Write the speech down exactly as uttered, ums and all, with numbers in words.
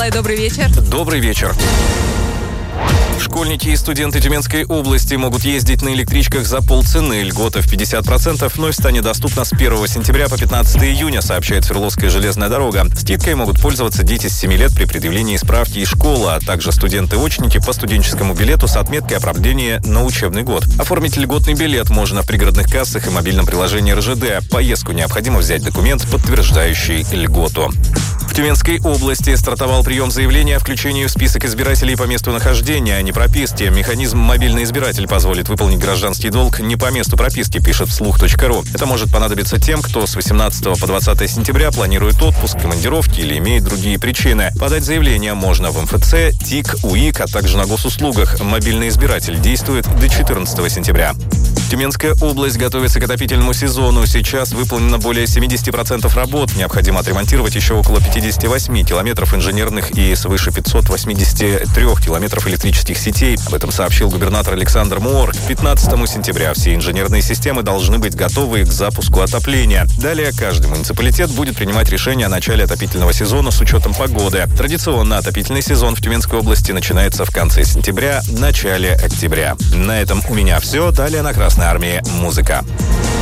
Николай, добрый вечер. Добрый вечер. Школьники и студенты Тюменской области могут ездить на электричках за полцены. Льгота в пятьдесят процентов вновь станет доступна с первого сентября по пятнадцатое июня, сообщает Свердловская железная дорога. Скидкой могут пользоваться дети с семи лет при предъявлении справки из школы, а также студенты-очники по студенческому билету с отметкой о продлении на учебный год. Оформить льготный билет можно в пригородных кассах и мобильном приложении эр жэ дэ. Поездку необходимо взять документ, подтверждающий льготу. В Тюменской области стартовал прием заявления о включении в список избирателей по месту нахождения, а не прописке. Механизм «Мобильный избиратель» позволит выполнить гражданский долг не по месту прописки, пишет вслух точка ру. Это может понадобиться тем, кто с восемнадцатого по двадцатое сентября планирует отпуск, командировки или имеет другие причины. Подать заявление можно в эм эф цэ, ТИК, УИК, а также на госуслугах. Мобильный избиратель действует до четырнадцатого сентября. Тюменская область готовится к отопительному сезону. Сейчас выполнено более семьдесят процентов работ. Необходимо отремонтировать еще около пятьдесят восемь километров инженерных и свыше пятьсот восемьдесят три километров электрических сетей. Об этом сообщил губернатор Александр Моор. К пятнадцатому сентября все инженерные системы должны быть готовы к запуску отопления. Далее каждый муниципалитет будет принимать решение о начале отопительного сезона с учетом погоды. Традиционно отопительный сезон в Тюменской области начинается в конце сентября, начале октября. На этом у меня все. Далее на Красной Армии музыка.